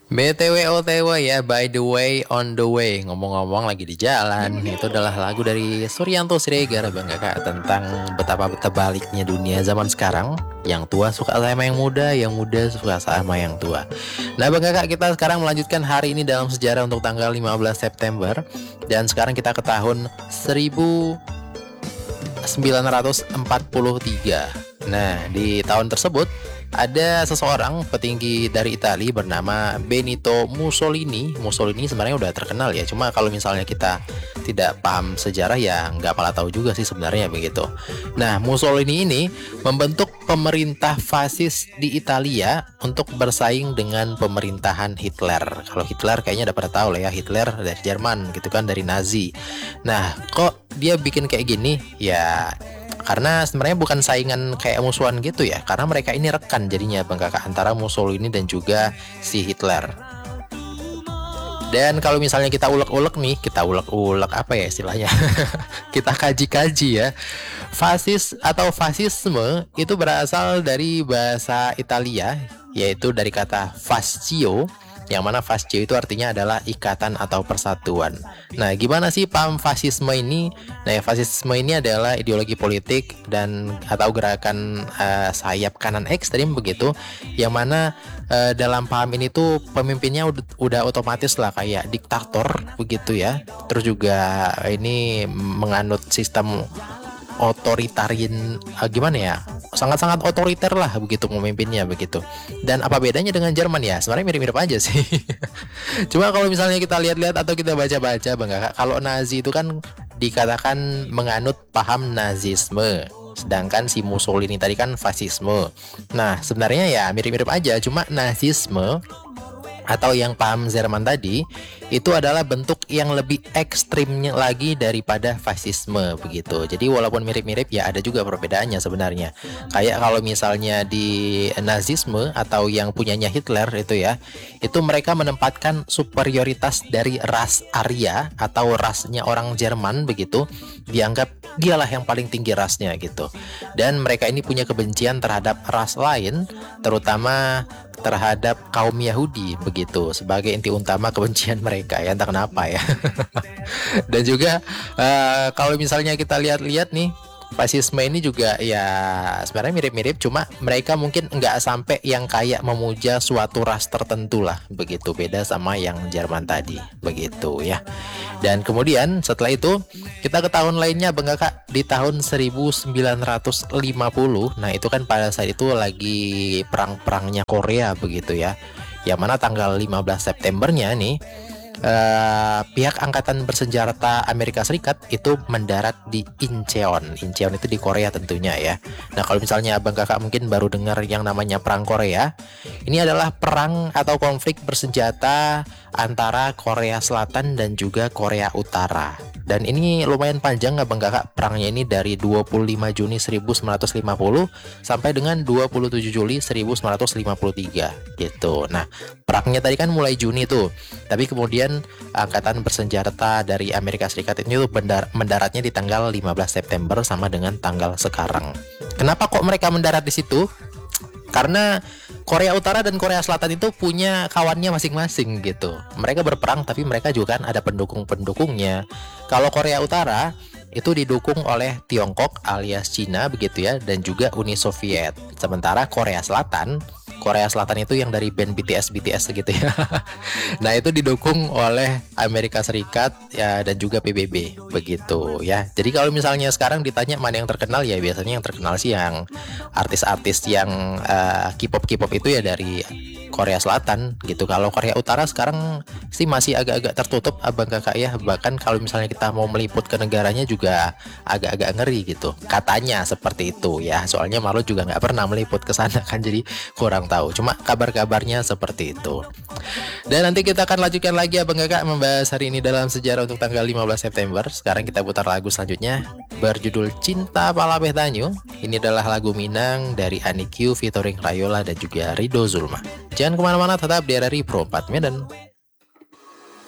BTW OTW ya, by the way, on the way. Ngomong-ngomong lagi di jalan. Itu adalah lagu dari Suryanto Siregar, Bang Kakak, tentang betapa terbaliknya dunia zaman sekarang. Yang tua suka sama yang muda suka sama yang tua. Nah, Bang Kakak, kita sekarang melanjutkan hari ini dalam sejarah untuk tanggal 15 September. Dan sekarang kita ke tahun 1943. Nah, di tahun tersebut ada seseorang petinggi dari Italia bernama Benito Mussolini. Mussolini sebenarnya udah terkenal ya, cuma kalau misalnya kita tidak paham sejarah ya nggak pala tahu juga sih sebenarnya begitu. Nah, Mussolini ini membentuk pemerintah fasis di Italia untuk bersaing dengan pemerintahan Hitler. Kalau Hitler kayaknya udah pada tahu lah ya, Hitler dari Jerman gitu kan, dari Nazi. Nah, kok dia bikin kayak gini? Ya karena sebenarnya bukan saingan kayak musuhan gitu ya, karena mereka ini rekan jadinya Bang Kakak, antara Mussolini dan juga si Hitler. Dan kalau misalnya kita ulek-ulek nih, kita ulek-ulek apa ya istilahnya, kita kaji-kaji ya, fasis atau fasisme itu berasal dari bahasa Italia, yaitu dari kata fascio, yang mana fascio itu artinya adalah ikatan atau persatuan. Nah, gimana sih paham fasisme ini? Nah, fasisme ini adalah ideologi politik dan atau gerakan sayap kanan ekstrim begitu, yang mana dalam paham ini tuh pemimpinnya udah otomatis lah kayak diktator begitu ya. Terus juga ini menganut sistem otoritarian, gimana ya, sangat-sangat otoriter lah begitu memimpinnya begitu. Dan apa bedanya dengan Jerman ya? Sebenarnya mirip-mirip aja sih. Cuma kalau misalnya kita lihat-lihat atau kita baca-baca Bang Kakak, kalau Nazi itu kan dikatakan menganut paham Nazisme, sedangkan si Mussolini tadi kan fasisme. Nah, sebenarnya ya mirip-mirip aja, cuma Nazisme atau yang paham Jerman tadi itu adalah bentuk yang lebih ekstrimnya lagi daripada fasisme begitu. Jadi walaupun mirip-mirip ya ada juga perbedaannya sebenarnya. Kayak kalau misalnya di Nazisme atau yang punyanya Hitler itu ya, itu mereka menempatkan superioritas dari ras Arya atau rasnya orang Jerman begitu, dianggap dialah yang paling tinggi rasnya gitu. Dan mereka ini punya kebencian terhadap ras lain, terutama terhadap kaum Yahudi begitu, sebagai inti utama kebencian mereka ya, entah kenapa ya. Dan juga kalau misalnya kita lihat-lihat nih, fasisme ini juga ya sebenarnya mirip-mirip, cuma mereka mungkin nggak sampai yang kayak memuja suatu ras tertentu lah begitu, beda sama yang Jerman tadi begitu ya. Dan kemudian setelah itu kita ke tahun lainnya Bang Kakak, di tahun 1950. Nah, itu kan pada saat itu lagi perang-perangnya Korea begitu ya, yang mana tanggal 15 Septembernya nih, pihak angkatan bersenjata Amerika Serikat itu mendarat di Incheon. Incheon itu di Korea tentunya ya. Nah, kalau misalnya Abang Kakak mungkin baru dengar yang namanya Perang Korea, ini adalah perang atau konflik bersenjata antara Korea Selatan dan juga Korea Utara. Dan ini lumayan panjang Abang Kakak, perangnya ini dari 25 Juni 1950 sampai dengan 27 Juli 1953 gitu. Nah, perangnya tadi kan mulai Juni tuh, tapi kemudian angkatan bersenjata dari Amerika Serikat ini tuh mendaratnya di tanggal 15 September sama dengan tanggal sekarang. Kenapa kok mereka mendarat di situ? Karena Korea Utara dan Korea Selatan itu punya kawannya masing-masing gitu. Mereka berperang tapi mereka juga kan ada pendukung-pendukungnya. Kalau Korea Utara itu didukung oleh Tiongkok alias Cina begitu ya, dan juga Uni Soviet. Sementara Korea Selatan itu yang dari band BTS gitu ya. Nah, itu didukung oleh Amerika Serikat ya, dan juga PBB begitu ya. Jadi kalau misalnya sekarang ditanya mana yang terkenal, ya biasanya yang terkenal sih yang artis-artis yang K-pop itu ya dari Korea Selatan gitu. Kalau Korea Utara sekarang sih masih agak-agak tertutup Abang Kakak ya. Bahkan kalau misalnya kita mau meliput ke negaranya juga agak-agak ngeri gitu. Katanya seperti itu ya. Soalnya Marlo juga nggak pernah meliput ke sana kan, jadi kurang tahu. Cuma kabar-kabarnya seperti itu. Dan nanti kita akan lanjutkan lagi Abang Kakak membahas hari ini dalam sejarah untuk tanggal 15 September. Sekarang kita putar lagu selanjutnya berjudul Cinta Palabeh Tanyu. Ini adalah lagu Minang dari Ani Q featuring Rayola dan juga Rido Zulma. Jangan kemana-mana, tetap di RRI Pro 4 Medan.